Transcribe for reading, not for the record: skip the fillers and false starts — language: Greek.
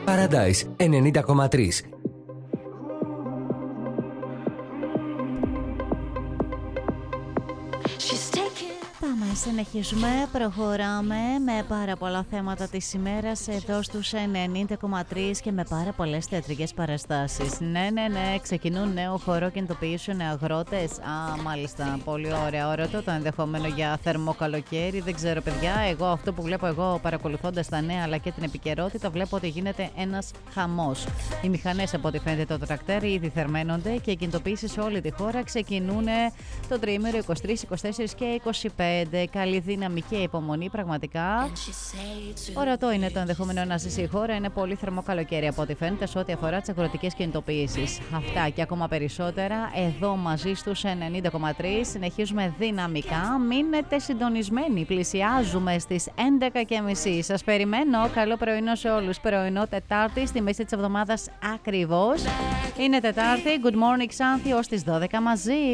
Paradise 90,3. Συνεχίζουμε, προχωράμε με πάρα πολλά θέματα της ημέρας εδώ στους 90,3 και με πάρα πολλές θεατρικές παραστάσεις. Ναι, ξεκινούν νέο χώρο κινητοποιήσεων αγρότες. Μάλιστα, πολύ ωραία, ωραίο το ενδεχόμενο για θερμό καλοκαίρι. Δεν ξέρω παιδιά, εγώ αυτό που βλέπω εγώ παρακολουθώντας τα νέα αλλά και την επικαιρότητα, βλέπω ότι γίνεται ένας χαμός. Οι μηχανές από ό,τι φαίνεται το τρακτέρι ήδη θερμαίνονται και οι κινητοποιήσεις σε όλη τη χώρα ξεκινούν το τριήμερο 23, 24 και 25. Καλή δύναμη και υπομονή, πραγματικά. Ορατό είναι το ενδεχόμενο να ζήσει η χώρα. Είναι πολύ θερμό καλοκαίρι από ό,τι φαίνεται σε ό,τι αφορά τις αγροτικές κινητοποιήσεις. Αυτά και ακόμα περισσότερα εδώ μαζί στους 90,3. Συνεχίζουμε δυναμικά. Μείνετε συντονισμένοι. Πλησιάζουμε στις 11.30. Σας περιμένω. Καλό πρωινό σε όλους. Πρωινό Τετάρτη στη μέση της εβδομάδας ακριβώς. Είναι Τετάρτη. Good morning, Xanthi, ως τις 12 μαζί.